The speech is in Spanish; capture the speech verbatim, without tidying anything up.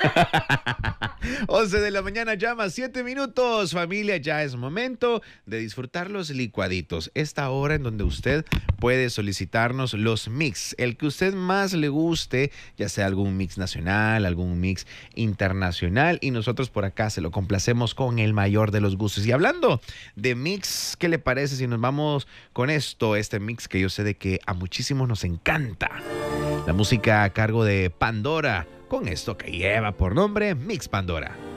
once de la mañana, llama siete minutos. Familia, ya es momento de disfrutar los licuaditos. Esta hora en donde usted puede solicitarnos los mix, el que usted más le guste, ya sea algún mix nacional, algún mix internacional, y nosotros por acá se lo complacemos con el mayor de los gustos. Y hablando de mix, ¿qué le parece si nos vamos con esto? Este mix que yo sé de que a muchísimos nos encanta. La música a cargo de Pandora, con esto que lleva por nombre Mix Pandora.